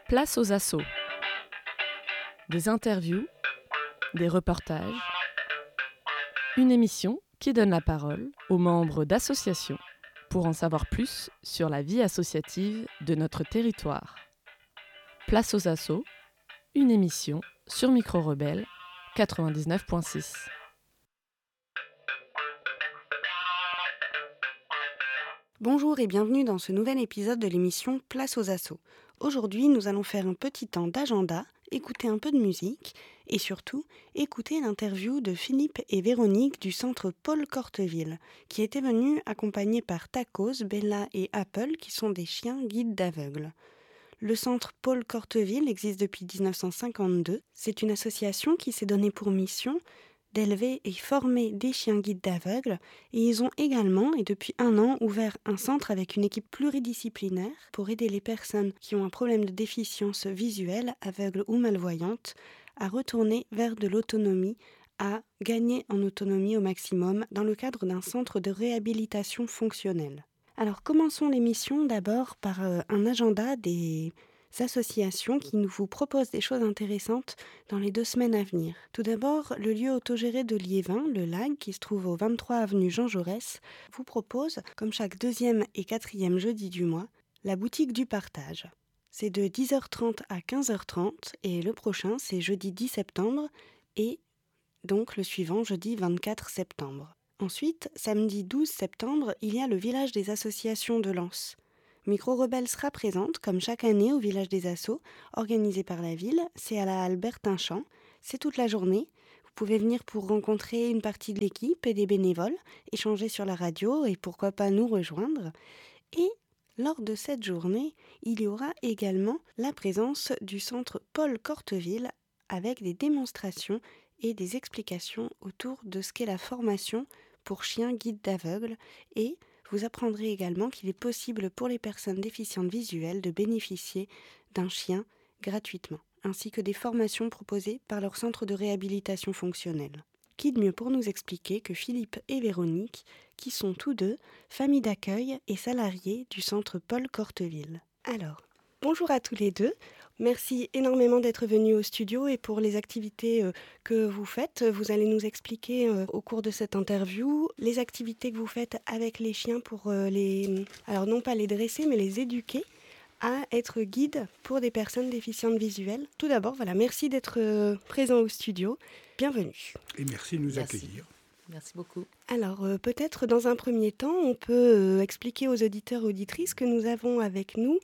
Place aux assauts. Des interviews, des reportages, une émission qui donne la parole aux membres d'associations pour en savoir plus sur la vie associative de notre territoire. Place aux assauts, une émission sur Micro Rebelle 99.6. Bonjour et bienvenue dans ce nouvel épisode de l'émission Place aux assauts. Aujourd'hui, nous allons faire un petit temps d'agenda, écouter un peu de musique et surtout écouter l'interview de Philippe et Véronique du centre Paul Corteville, qui étaient venus accompagnés par Tacos, Bella et Apple, qui sont des chiens guides d'aveugles. Le centre Paul Corteville existe depuis 1952. C'est une association qui s'est donnée pour mission d'élever et former des chiens guides d'aveugles, et ils ont également, et depuis 1 an, ouvert un centre avec une équipe pluridisciplinaire pour aider les personnes qui ont un problème de déficience visuelle, aveugle ou malvoyante, à retourner vers de l'autonomie, à gagner en autonomie au maximum dans le cadre d'un centre de réhabilitation fonctionnelle. Alors commençons l'émission d'abord par un agenda des associations qui nous vous proposent des choses intéressantes dans les 2 semaines à venir. Tout d'abord, le lieu autogéré de Liévin, le LAG, qui se trouve au 23 avenue Jean Jaurès, vous propose, comme chaque 2e et 4e jeudi du mois, la boutique du partage. C'est de 10h30 à 15h30 et le prochain, c'est jeudi 10 septembre et donc le suivant, jeudi 24 septembre. Ensuite, samedi 12 septembre, il y a le village des associations de Lens. Micro Rebelle sera présente, comme chaque année, au village des assos, organisé par la ville. C'est à la halle Bertin-Champ. C'est toute la journée. Vous pouvez venir pour rencontrer une partie de l'équipe et des bénévoles, échanger sur la radio et pourquoi pas nous rejoindre. Et lors de cette journée, il y aura également la présence du centre Paul Corteville avec des démonstrations et des explications autour de ce qu'est la formation pour chiens guides d'aveugles, et vous apprendrez également qu'il est possible pour les personnes déficientes visuelles de bénéficier d'un chien gratuitement, ainsi que des formations proposées par leur centre de réhabilitation fonctionnelle. Qui de mieux pour nous expliquer que Philippe et Véronique, qui sont tous deux familles d'accueil et salariés du centre Paul Corteville. Alors, bonjour à tous les deux. Merci énormément d'être venus au studio et pour les activités que vous faites. Vous allez nous expliquer au cours de cette interview les activités que vous faites avec les chiens pour alors non pas les dresser, mais les éduquer à être guide pour des personnes déficientes visuelles. Tout d'abord, merci d'être présent au studio. Bienvenue. Et merci de nous accueillir. Merci beaucoup. Alors, peut-être dans un premier temps, on peut expliquer aux auditeurs et auditrices que nous avons avec nous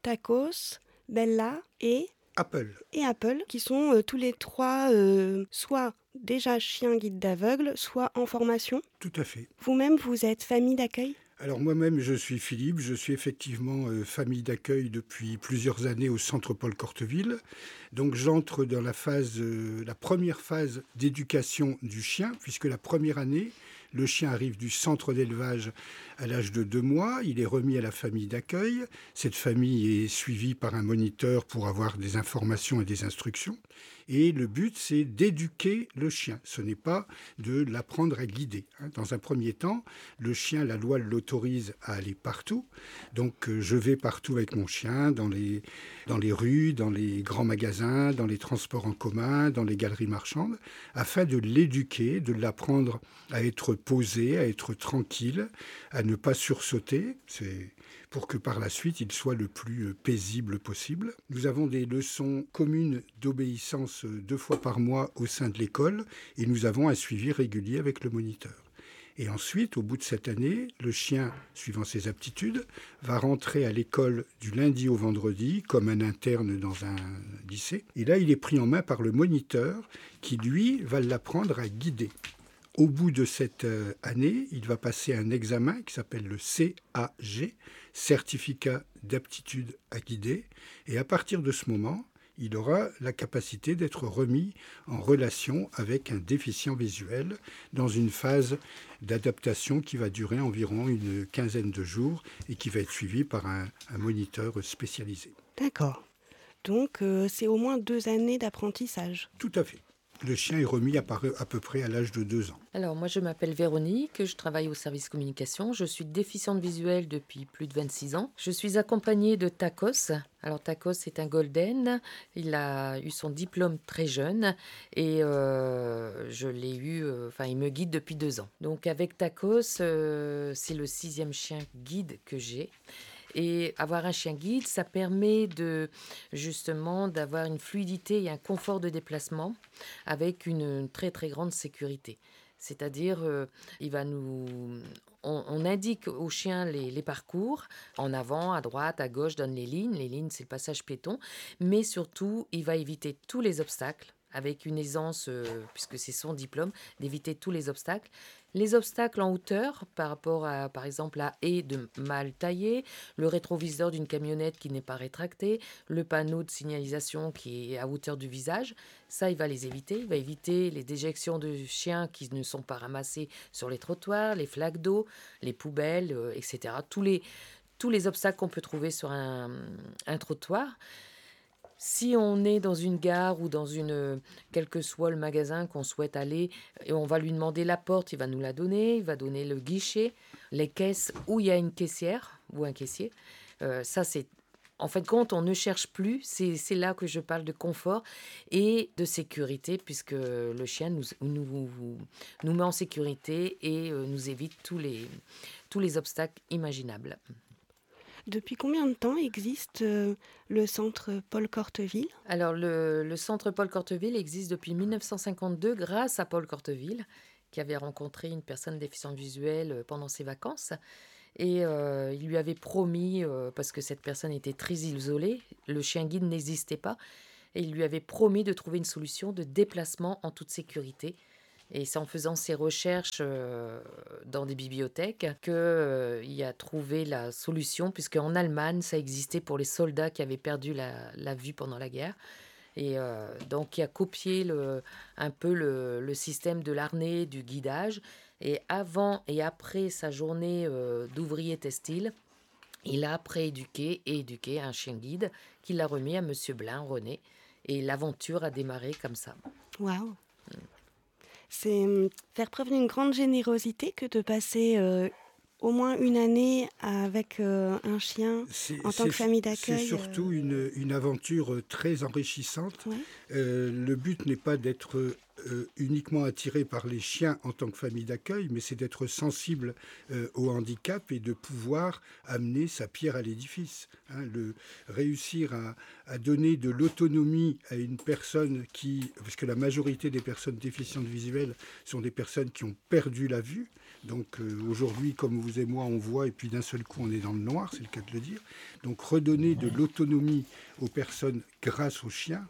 Tacos, Bella et Apple, qui sont tous les trois soit déjà chiens guides d'aveugles, soit en formation. Tout à fait. Vous-même, vous êtes famille d'accueil ? Alors moi-même, je suis Philippe, je suis effectivement famille d'accueil depuis plusieurs années au centre Paul Corteville. Donc j'entre dans la première phase d'éducation du chien, puisque la première année, le chien arrive du centre d'élevage à l'âge de 2 mois, il est remis à la famille d'accueil. Cette famille est suivie par un moniteur pour avoir des informations et des instructions. Et le but, c'est d'éduquer le chien. Ce n'est pas de l'apprendre à guider. Dans un premier temps, le chien, la loi l'autorise à aller partout. Donc je vais partout avec mon chien, dans les rues, dans les grands magasins, dans les transports en commun, dans les galeries marchandes, afin de l'éduquer, de l'apprendre à être posé, à être tranquille, à ne pas sursauter. C'est pour que par la suite, il soit le plus paisible possible. Nous avons des leçons communes d'obéissance 2 fois par mois au sein de l'école et nous avons un suivi régulier avec le moniteur. Et ensuite, au bout de cette année, le chien, suivant ses aptitudes, va rentrer à l'école du lundi au vendredi, comme un interne dans un lycée. Et là, il est pris en main par le moniteur qui, lui, va l'apprendre à guider. Au bout de cette année, il va passer un examen qui s'appelle le CAG, Certificat d'aptitude à guider. Et à partir de ce moment, il aura la capacité d'être remis en relation avec un déficient visuel dans une phase d'adaptation qui va durer environ une 15aine de jours et qui va être suivie par un moniteur spécialisé. D'accord. Donc, c'est au moins 2 années d'apprentissage. Tout à fait. Le chien est remis à peu près à l'âge de 2 ans. Alors moi je m'appelle Véronique, je travaille au service communication, je suis déficiente visuelle depuis plus de 26 ans. Je suis accompagnée de Tacos. Alors Tacos est un golden, il a eu son diplôme très jeune et je l'ai eu, il me guide depuis 2 ans. Donc avec Tacos, c'est le 6e chien guide que j'ai. Et avoir un chien guide, ça permet justement d'avoir une fluidité et un confort de déplacement avec une très très grande sécurité. C'est-à-dire, on indique au chien les parcours, en avant, à droite, à gauche, donne les lignes. Les lignes, c'est le passage piéton. Mais surtout, il va éviter tous les obstacles avec une aisance, puisque c'est son diplôme, d'éviter tous les obstacles. Les obstacles en hauteur, par rapport à, par exemple, la haie de mal taillée, le rétroviseur d'une camionnette qui n'est pas rétracté, le panneau de signalisation qui est à hauteur du visage, ça, il va les éviter. Il va éviter les déjections de chiens qui ne sont pas ramassés sur les trottoirs, les flaques d'eau, les poubelles, etc. Tous les obstacles qu'on peut trouver sur un trottoir. Si on est dans une gare ou dans quel que soit le magasin qu'on souhaite aller, et on va lui demander la porte, il va nous la donner, il va donner le guichet, les caisses où il y a une caissière ou un caissier. Ça, c'est en fin de compte, on ne cherche plus. C'est là que je parle de confort et de sécurité, puisque le chien nous met en sécurité et nous évite tous les obstacles imaginables. Depuis combien de temps existe le centre Paul Corteville ? Alors, le centre Paul Corteville existe depuis 1952 grâce à Paul Corteville, qui avait rencontré une personne déficiente visuelle pendant ses vacances. Et il lui avait promis, parce que cette personne était très isolée, le chien guide n'existait pas, et il lui avait promis de trouver une solution de déplacement en toute sécurité. Et c'est en faisant ses recherches dans des bibliothèques qu'il a trouvé la solution, puisque en Allemagne, ça existait pour les soldats qui avaient perdu la vue pendant la guerre. Et donc, il a copié un peu le système de l'harnais, du guidage. Et avant et après sa journée d'ouvrier textile, il a prééduqué et éduqué un chien guide qu'il a remis à Monsieur Blin, René. Et l'aventure a démarré comme ça. Waouh! C'est faire preuve d'une grande générosité que de passer au moins une année avec un chien en tant que famille d'accueil. C'est surtout une aventure très enrichissante. Ouais. Le but n'est pas d'être uniquement attiré par les chiens en tant que famille d'accueil, mais c'est d'être sensible au handicap et de pouvoir amener sa pierre à l'édifice. Réussir à donner de l'autonomie à une personne parce que la majorité des personnes déficientes visuelles sont des personnes qui ont perdu la vue. Donc aujourd'hui, comme vous et moi, on voit et puis d'un seul coup, on est dans le noir, c'est le cas de le dire. Donc redonner de l'autonomie aux personnes grâce aux chiens,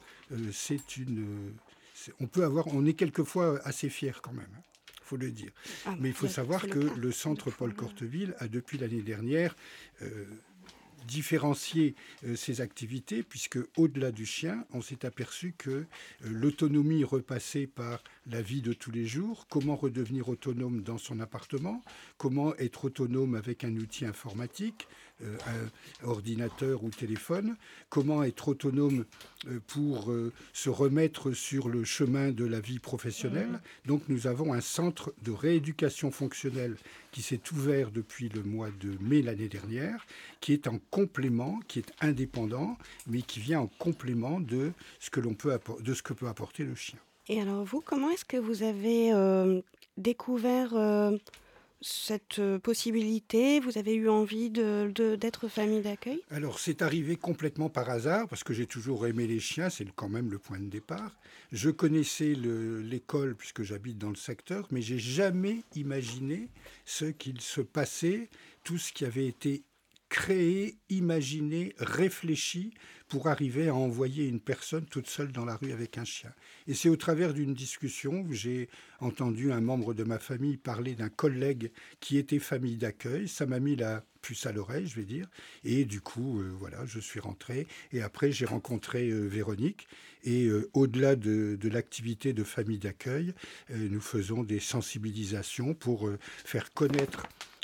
on est quelquefois assez fiers quand même, faut le dire. Mais il faut savoir que le centre Paul Corteville a depuis l'année dernière différencier ses activités, puisque au-delà du chien, on s'est aperçu que l'autonomie repassait par la vie de tous les jours, comment redevenir autonome dans son appartement, comment être autonome avec un outil informatique, un ordinateur ou téléphone, comment être autonome pour se remettre sur le chemin de la vie professionnelle. Donc nous avons un centre de rééducation fonctionnelle qui s'est ouvert depuis le mois de mai l'année dernière, qui est en complément, qui est indépendant, mais qui vient en complément de ce que peut apporter le chien. Et alors vous, comment est-ce que vous avez découvert cette possibilité? Vous avez eu envie d'être famille d'accueil? Alors, c'est arrivé complètement par hasard, parce que j'ai toujours aimé les chiens, c'est quand même le point de départ. Je connaissais l'école, puisque j'habite dans le secteur, mais j'ai jamais imaginé ce qu'il se passait, tout ce qui avait été créé, imaginé, réfléchi pour arriver à envoyer une personne toute seule dans la rue avec un chien. Et c'est au travers d'une discussion où j'ai entendu un membre de ma famille parler d'un collègue qui était famille d'accueil. Ça m'a mis la puce à l'oreille, je vais dire. Et du coup, voilà, je suis rentré. Et après, j'ai rencontré Véronique. Et au-delà de l'activité de famille d'accueil, nous faisons des sensibilisations pour faire connaître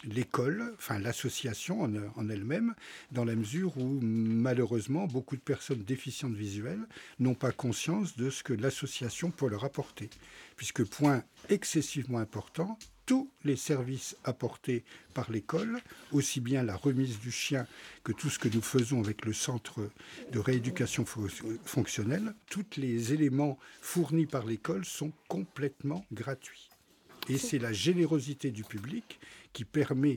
l'école, enfin l'association en elle-même, dans la mesure où malheureusement beaucoup de personnes déficientes visuelles n'ont pas conscience de ce que l'association peut leur apporter. Puisque point excessivement important, tous les services apportés par l'école, aussi bien la remise du chien que tout ce que nous faisons avec le centre de rééducation fonctionnelle, tous les éléments fournis par l'école sont complètement gratuits. Et c'est la générosité du public qui permet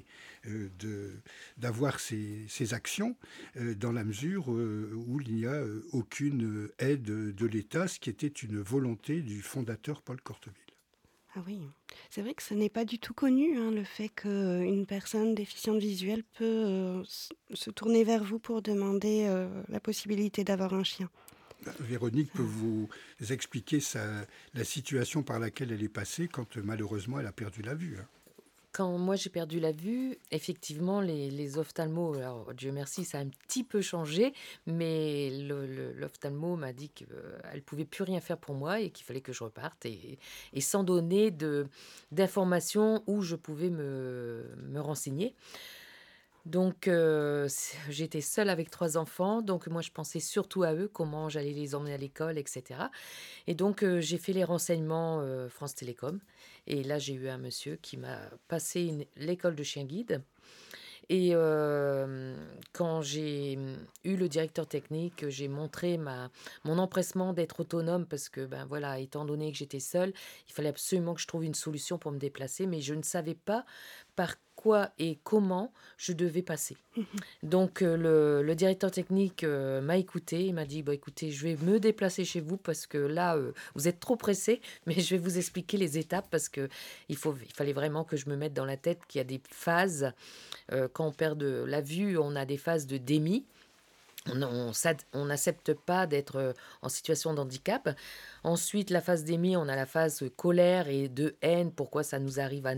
d'avoir ces actions dans la mesure où il n'y a aucune aide de l'État, ce qui était une volonté du fondateur Paul Corteville. Ah oui, c'est vrai que ce n'est pas du tout connu, le fait qu'une personne déficiente visuelle peut se tourner vers vous pour demander la possibilité d'avoir un chien. Véronique peut vous expliquer la situation par laquelle elle est passée quand malheureusement elle a perdu la vue. Quand moi j'ai perdu la vue, effectivement, les ophtalmos, alors Dieu merci, ça a un petit peu changé, mais l'ophtalmo m'a dit qu'elle ne pouvait plus rien faire pour moi et qu'il fallait que je reparte et sans donner d'informations où je pouvais me renseigner. Donc, j'étais seule avec 3 enfants, donc moi je pensais surtout à eux, comment j'allais les emmener à l'école, etc. Et donc, j'ai fait les renseignements France Télécom. Et là, j'ai eu un monsieur qui m'a passé l'école de chien guide. Et quand j'ai eu le directeur technique, j'ai montré mon empressement d'être autonome parce que, ben voilà, étant donné que j'étais seule, il fallait absolument que je trouve une solution pour me déplacer, mais je ne savais pas par quoi et comment je devais passer. Donc le directeur technique m'a écouté, il m'a dit, écoutez, je vais me déplacer chez vous parce que là, vous êtes trop pressé, mais je vais vous expliquer les étapes parce que il fallait vraiment que je me mette dans la tête qu'il y a des phases. Quand on perd de la vue, on a des phases de démi. On n'accepte pas d'être en situation de handicap. Ensuite, la phase d'émis, on a la phase colère et de haine. Pourquoi ça nous arrive à